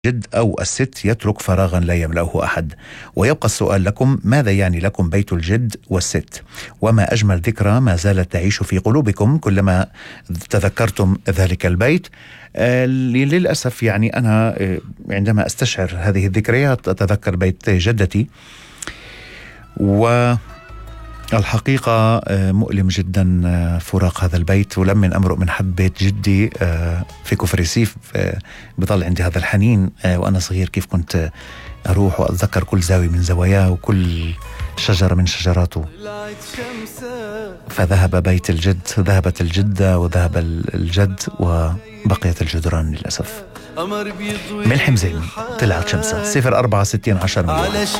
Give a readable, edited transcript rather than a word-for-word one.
الجد أو الست يترك فراغا لا يملأه أحد. ويبقى السؤال لكم: ماذا يعني لكم بيت الجد والست؟ وما أجمل ذكرى ما زالت تعيش في قلوبكم كلما تذكرتم ذلك البيت. للأسف يعني أنا عندما أستشعر هذه الذكريات أتذكر بيت جدتي، والحقيقة مؤلم جدا فراق هذا البيت. ولم أمرق من حد بيت جدي في كفر ريسيف بضل عندي هذا الحنين. وأنا صغير كيف كنت أروح وأتذكر كل زاوية من زواياه وكل شجرة من شجراته. فذهب بيت الجد، ذهبت الجدة وذهب الجد وبقيت الجدران للأسف. من حمزين طلعت شمسة. 0460 10 مليون.